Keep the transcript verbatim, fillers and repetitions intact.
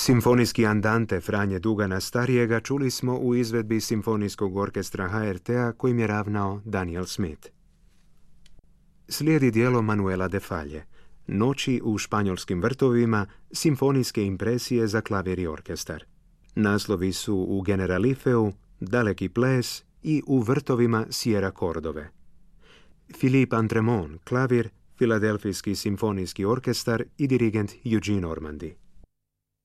Simfonijski andante Franje Dugana Starijega čuli smo u izvedbi Simfonijskog orkestra H R T-a kojim je ravnao Daniel Smith. Slijedi dijelo Manuela de Falle, Noći u španjolskim vrtovima, simfonijske impresije za klavir i orkestar. Naslovi su u Generalifeu, Daleki ples i u vrtovima Sierra Cordove. Philippe Antremont, klavir, Filadelfijski simfonijski orkestar i dirigent Eugene Ormandy.